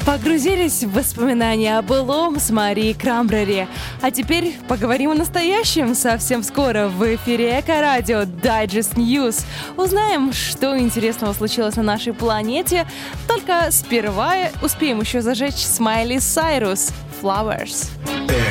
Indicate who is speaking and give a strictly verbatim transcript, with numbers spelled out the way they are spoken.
Speaker 1: Погрузились в воспоминания о былом с Марией Крамбрери. А теперь поговорим о настоящем. Совсем скоро в эфире Эко-радио Digest News. Узнаем, что интересного случилось на нашей планете. Только сперва успеем еще зажечь Смайли Сайрус «Flowers».